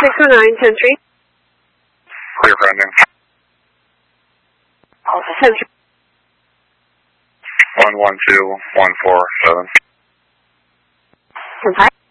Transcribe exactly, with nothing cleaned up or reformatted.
six oh nine, ten three. Clear for ending. ten three. one one two one four seven. ten five.